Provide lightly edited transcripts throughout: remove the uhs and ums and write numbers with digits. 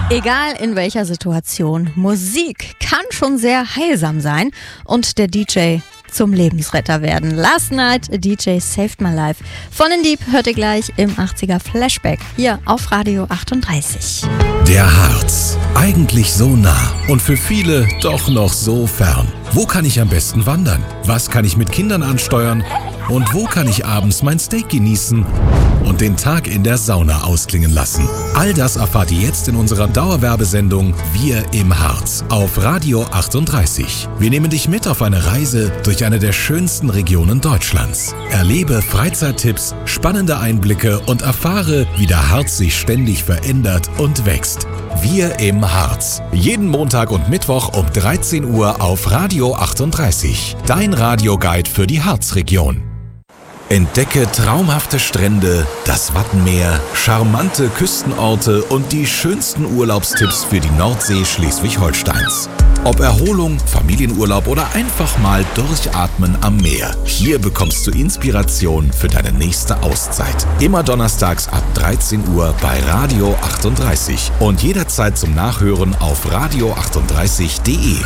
Egal in welcher Situation, Musik kann schon sehr heilsam sein und der DJ zum Lebensretter werden. Last Night a DJ Saved My Life. Von den Deep hört ihr gleich im 80er Flashback hier auf Radio 38. Der Harz. Eigentlich so nah und für viele doch noch so fern. Wo kann ich am besten wandern? Was kann ich mit Kindern ansteuern? Und wo kann ich abends mein Steak genießen und den Tag in der Sauna ausklingen lassen? All das erfahrt ihr jetzt in unserer Dauerwerbesendung Wir im Harz auf Radio 38. Wir nehmen dich mit auf eine Reise durch eine der schönsten Regionen Deutschlands. Erlebe Freizeittipps, spannende Einblicke und erfahre, wie der Harz sich ständig verändert und wächst. Wir im Harz. Jeden Montag und Mittwoch um 13 Uhr auf Radio 38. Dein Radioguide für die Harzregion. Entdecke traumhafte Strände, das Wattenmeer, charmante Küstenorte und die schönsten Urlaubstipps für die Nordsee Schleswig-Holsteins. Ob Erholung, Familienurlaub oder einfach mal durchatmen am Meer. Hier bekommst du Inspiration für deine nächste Auszeit. Immer donnerstags ab 13 Uhr bei Radio 38 und jederzeit zum Nachhören auf radio38.de.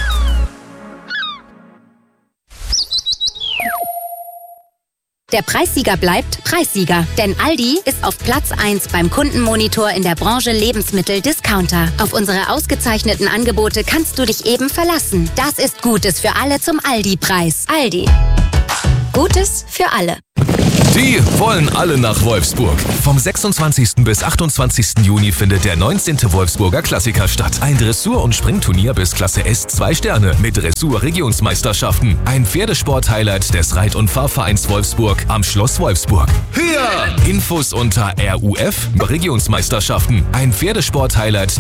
Der Preissieger bleibt Preissieger, denn Aldi ist auf Platz 1 beim Kundenmonitor in der Branche Lebensmittel-Discounter. Auf unsere ausgezeichneten Angebote kannst du dich eben verlassen. Das ist Gutes für alle zum Aldi-Preis. Aldi. Gutes für alle. Die wollen alle nach Wolfsburg. Vom 26. bis 28. Juni findet der 19. Wolfsburger Klassiker statt. Ein Dressur- und Springturnier bis Klasse S 2 Sterne mit Dressur-Regionsmeisterschaften. Ein Pferdesport-Highlight des Reit- und Fahrvereins Wolfsburg am Schloss Wolfsburg. Hier! Infos unter RUF Regionsmeisterschaften. Ein Pferdesport-Highlight